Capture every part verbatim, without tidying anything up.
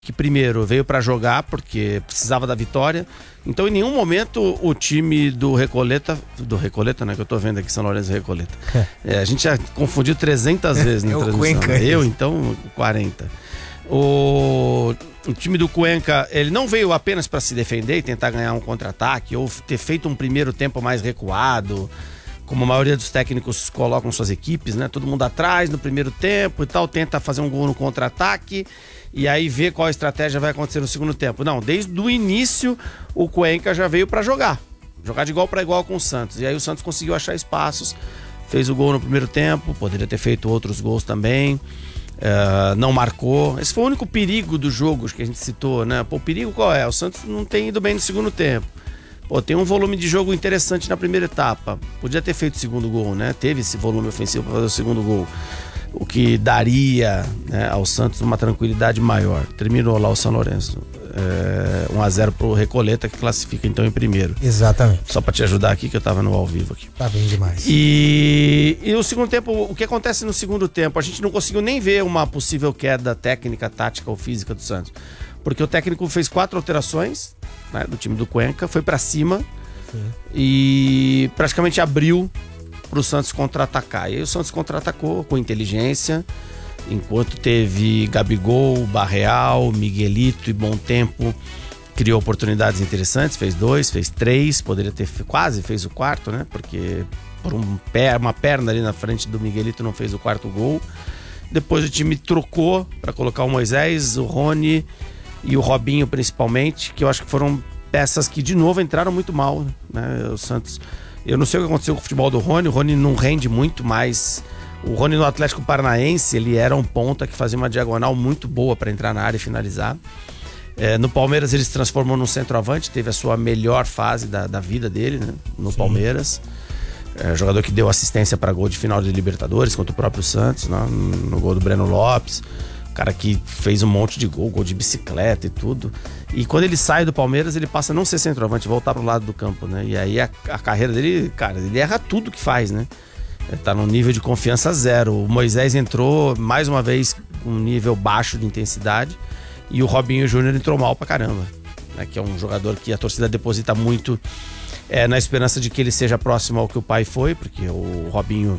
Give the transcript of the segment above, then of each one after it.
que primeiro veio para jogar porque precisava da vitória. Então em nenhum momento o time do Recoleta, do Recoleta, né, que eu tô vendo aqui, São Lourenço e Recoleta, é, a gente já confundiu trezentas vezes na transmissão. Cuenca, né? Eu então quarenta. O, o time do Cuenca, ele não veio apenas para se defender e tentar ganhar um contra-ataque ou ter feito um primeiro tempo mais recuado, como a maioria dos técnicos colocam suas equipes, né? Todo mundo atrás no primeiro tempo e tal, tenta fazer um gol no contra-ataque e aí vê qual estratégia vai acontecer no segundo tempo. Não, desde o início o Cuenca já veio para jogar. Jogar de igual para igual com o Santos. E aí o Santos conseguiu achar espaços, fez o gol no primeiro tempo, poderia ter feito outros gols também. Uh, não marcou. Esse foi o único perigo do jogo que a gente citou, né? Pô, o perigo qual é? O Santos não tem ido bem no segundo tempo. Pô, tem um volume de jogo interessante na primeira etapa. Podia ter feito o segundo gol, né? Teve esse volume ofensivo para fazer o segundo gol. O que daria, né, ao Santos uma tranquilidade maior. Terminou lá o São Lourenço. É, um a zero pro Recoleta, que classifica então em primeiro. Exatamente. Só para te ajudar aqui, que eu tava no ao vivo aqui. Tá bem demais. E, e o segundo tempo, o que acontece no segundo tempo? A gente não conseguiu nem ver uma possível queda técnica, tática ou física do Santos. Porque o técnico fez quatro alterações, né, do time do Cuenca, foi para cima. Sim. E praticamente abriu pro Santos contra-atacar. E aí o Santos contra-atacou com inteligência, enquanto teve Gabigol, Barreal, Miguelito e Bom Tempo, criou oportunidades interessantes, fez dois, fez três, poderia ter quase fez o quarto, né? Porque por um pé, uma perna ali na frente do Miguelito não fez o quarto gol. Depois o time trocou para colocar o Moisés, o Rony e o Robinho principalmente, que eu acho que foram peças que de novo entraram muito mal, né? O Santos, eu não sei o que aconteceu com o futebol do Rony, o Rony não rende muito, mas o Rony no Atlético Paranaense, ele era um ponta que fazia uma diagonal muito boa para entrar na área e finalizar. É, no Palmeiras ele se transformou num centroavante, teve a sua melhor fase da, da vida dele, né? No Sim. Palmeiras. É, jogador que deu assistência para gol de final de Libertadores contra o próprio Santos, né? No gol do Breno Lopes. Cara que fez um monte de gol, gol de bicicleta e tudo. E quando ele sai do Palmeiras, ele passa a não ser centroavante, voltar pro lado do campo, né? E aí a, a carreira dele, cara, ele erra tudo que faz, né? Ele tá num nível de confiança zero. O Moisés entrou, mais uma vez, com um nível baixo de intensidade. E o Robinho Júnior entrou mal pra caramba, né? Que é um jogador que a torcida deposita muito é, na esperança de que ele seja próximo ao que o pai foi, porque o Robinho...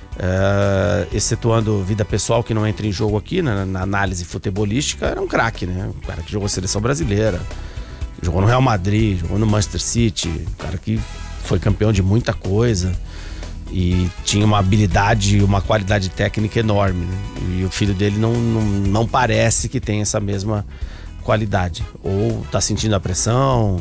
Uh, excetuando vida pessoal que não entra em jogo aqui, né, na análise futebolística, era um craque, né? Um cara que jogou a seleção brasileira, jogou no Real Madrid, jogou no Manchester City, um cara que foi campeão de muita coisa e tinha uma habilidade e uma qualidade técnica enorme, né? E o filho dele não, não, não parece que tem essa mesma qualidade, ou tá sentindo a pressão,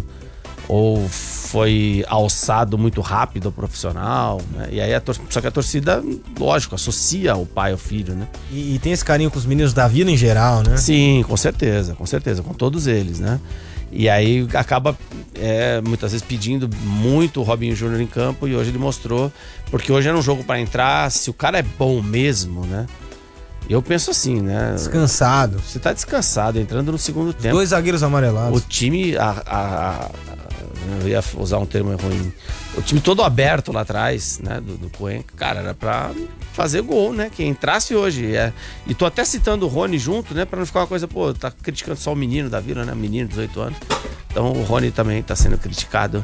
ou foi alçado muito rápido ao profissional, né? E aí a tor- só que a torcida, lógico, associa o pai ao filho, né? E, e tem esse carinho com os meninos da vida em geral, né? Sim, com certeza, com certeza, com todos eles, né? E aí acaba é, muitas vezes pedindo muito o Robinho Júnior em campo, e hoje ele mostrou, porque hoje era um jogo para entrar, se o cara é bom mesmo, né? Eu penso assim, né? Descansado. Você tá descansado, entrando no segundo tempo. Dois zagueiros amarelados. O time, a, a, a, eu ia usar um termo ruim, o time todo aberto lá atrás, né, do, do Cuenca, cara, era pra fazer gol, né, que entrasse hoje. É. E tô até citando o Rony junto, né, pra não ficar uma coisa, pô, tá criticando só o menino da Vila, né, menino de dezoito anos. Então o Rony também tá sendo criticado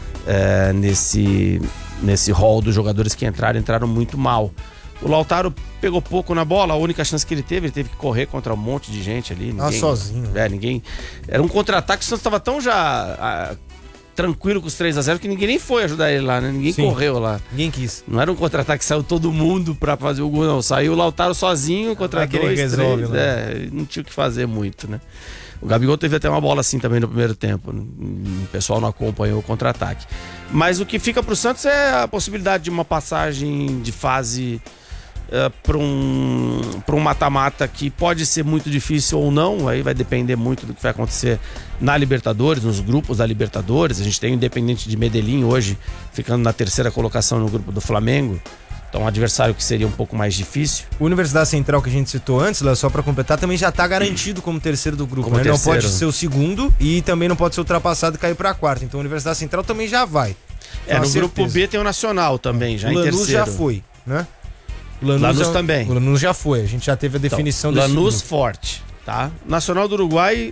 é, nesse, nesse hall dos jogadores que entraram, entraram muito mal. O Lautaro pegou pouco na bola, a única chance que ele teve, ele teve que correr contra um monte de gente ali. Ninguém, ah, sozinho. É, ninguém. Era um contra-ataque, o Santos tava tão já a, tranquilo com os três a zero que ninguém nem foi ajudar ele lá, né? Ninguém Sim. correu lá. Ninguém quis. Não era um contra-ataque que saiu todo mundo pra fazer o gol, não. Saiu o Lautaro sozinho contra ah, dois, resolve, três. Né? É, não tinha o que fazer muito, né? O Gabigol teve até uma bola assim também no primeiro tempo. O pessoal não acompanhou o contra-ataque. Mas o que fica pro Santos é a possibilidade de uma passagem de fase uh, para um, para um mata-mata que pode ser muito difícil ou não. Aí vai depender muito do que vai acontecer na Libertadores, nos grupos da Libertadores. A gente tem o Independente de Medellín hoje ficando na terceira colocação no grupo do Flamengo. Então um adversário que seria um pouco mais difícil. O Universidade Central que a gente citou antes, Léo, só para completar, também já está garantido como terceiro do grupo, né? Não pode ser o segundo e também não pode ser ultrapassado e cair para a quarta. Então a Universidade Central também já vai. É, no certeza. Grupo B tem o Nacional também, já o em Lanús terceiro. já foi, né? O Lanús, Lanús já, também. O Lanús já foi, a gente já teve a definição então, desse Lanús grupo. Forte. Tá? Nacional do Uruguai